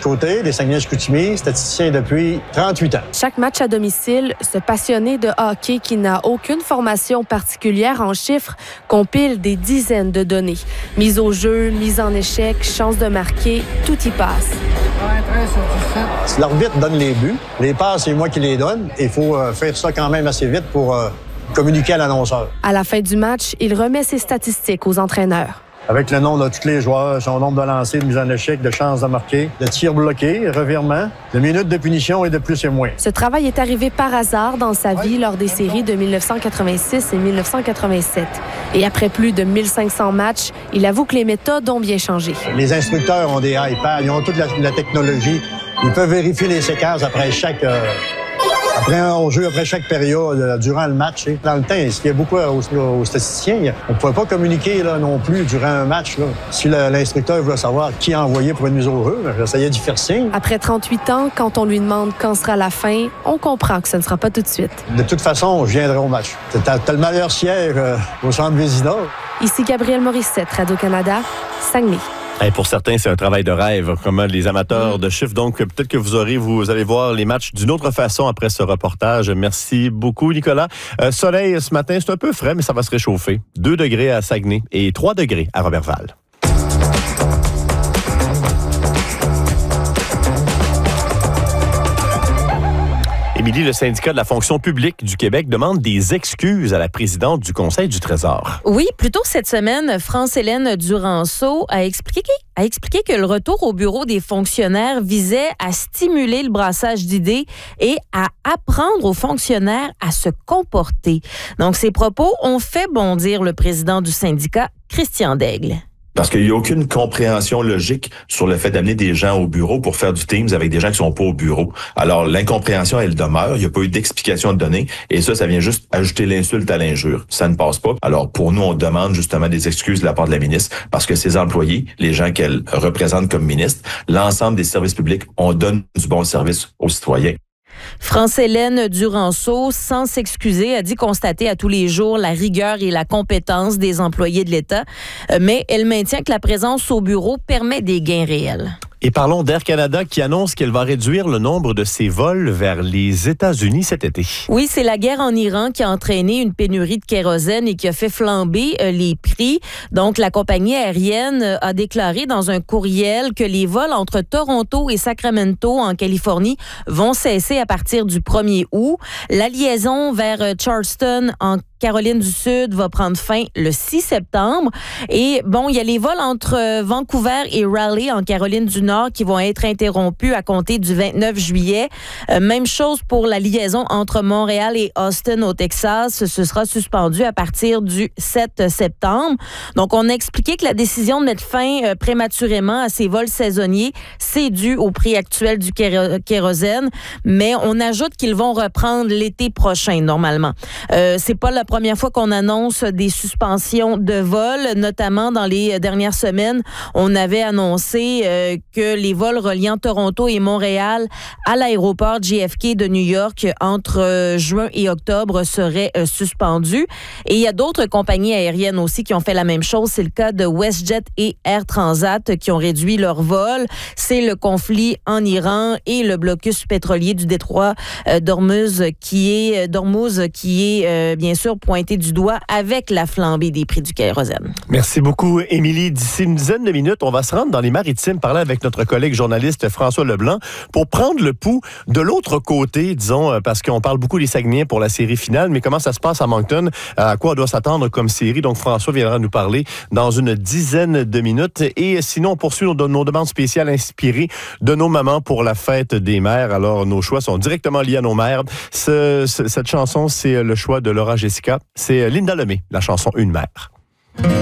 Côté, des Saguenay-Chicoutimi, statisticien depuis 38 ans. Chaque match à domicile, ce passionné de hockey qui n'a aucune formation particulière en chiffres compile des dizaines de données. Mise au jeu, mise en échec, chance de marquer, tout y passe. L'arbitre donne les buts. Les passes, c'est moi qui les donne. Il faut faire ça quand même assez vite pour communiquer à l'annonceur. À la fin du match, il remet ses statistiques aux entraîneurs. Avec le nom de tous les joueurs, son nombre de lancers, de mise en échec, de chances de marquer, de tirs bloqués, revirements, de minutes de punition et de plus et moins. Ce travail est arrivé par hasard dans sa vie lors des séries de 1986 et 1987. Et après plus de 1500 matchs, il avoue que les méthodes ont bien changé. Les instructeurs ont des iPads, ils ont toute la technologie. Ils peuvent vérifier les séquences après après un hors-jeu, après chaque période, durant le match. Dans le temps, ce qu'il y a beaucoup aux statisticiens, on ne pouvait pas communiquer là, non plus durant un match. Là. Si l'instructeur voulait savoir qui a envoyé pour une mise au jeu, j'essayais d'y faire signe. Après 38 ans, quand on lui demande quand sera la fin, on comprend que ce ne sera pas tout de suite. De toute façon, je viendrai au match. T'as le meilleur siège au centre Vézina. Ici Gabrielle Morissette, Radio-Canada, Saguenay. Et pour certains, c'est un travail de rêve, comme les amateurs de chiffres. Donc, peut-être que vous allez voir les matchs d'une autre façon après ce reportage. Merci beaucoup, Nicolas. Soleil ce matin, c'est un peu frais, mais ça va se réchauffer. 2 degrés à Saguenay et 3 degrés à Roberval. Émilie, le syndicat de la fonction publique du Québec demande des excuses à la présidente du Conseil du Trésor. Oui, plus tôt cette semaine, France-Hélène Duranceau a expliqué que le retour au bureau des fonctionnaires visait à stimuler le brassage d'idées et à apprendre aux fonctionnaires à se comporter. Donc, ces propos ont fait bondir le président du syndicat, Christian Daigle. Parce qu'il n'y a aucune compréhension logique sur le fait d'amener des gens au bureau pour faire du Teams avec des gens qui sont pas au bureau. Alors, l'incompréhension, elle demeure. Il n'y a pas eu d'explication à donner. Et ça vient juste ajouter l'insulte à l'injure. Ça ne passe pas. Alors, pour nous, on demande justement des excuses de la part de la ministre parce que ses employés, les gens qu'elle représente comme ministre, l'ensemble des services publics, on donne du bon service aux citoyens. France-Hélène Duranceau, sans s'excuser, a dit constater à tous les jours la rigueur et la compétence des employés de l'État, mais elle maintient que la présence au bureau permet des gains réels. Et parlons d'Air Canada qui annonce qu'elle va réduire le nombre de ses vols vers les États-Unis cet été. Oui, c'est la guerre en Iran qui a entraîné une pénurie de kérosène et qui a fait flamber les prix. Donc, la compagnie aérienne a déclaré dans un courriel que les vols entre Toronto et Sacramento en Californie vont cesser à partir du 1er août. La liaison vers Charleston en Caroline du Sud va prendre fin le 6 septembre. Et bon, il y a les vols entre Vancouver et Raleigh en Caroline du Nord qui vont être interrompus à compter du 29 juillet. Même chose pour la liaison entre Montréal et Austin au Texas. Ce sera suspendu à partir du 7 septembre. Donc, on a expliqué que la décision de mettre fin prématurément à ces vols saisonniers, c'est dû au prix actuel du kérosène, mais on ajoute qu'ils vont reprendre l'été prochain, normalement. C'est pas la première fois qu'on annonce des suspensions de vol, notamment dans les dernières semaines. On avait annoncé que les vols reliant Toronto et Montréal à l'aéroport JFK de New York entre juin et octobre seraient suspendus. Et il y a d'autres compagnies aériennes aussi qui ont fait la même chose. C'est le cas de WestJet et Air Transat qui ont réduit leurs vols. C'est le conflit en Iran et le blocus pétrolier du détroit d'Ormuz qui est bien sûr pointé du doigt avec la flambée des prix du kérosène. Merci beaucoup, Émilie. D'ici une dizaine de minutes, on va se rendre dans les Maritimes, parler avec notre collègue journaliste François Leblanc pour prendre le pouls de l'autre côté, disons, parce qu'on parle beaucoup des Saguenayens pour la série finale, mais comment ça se passe à Moncton, à quoi on doit s'attendre comme série. Donc, François viendra nous parler dans une dizaine de minutes. Et sinon, on poursuit nos demandes spéciales inspirées de nos mamans pour la fête des mères. Alors, nos choix sont directement liés à nos mères. Cette chanson, c'est le choix de Laura Jessica. C'est Linda Lemay, la chanson Une mère.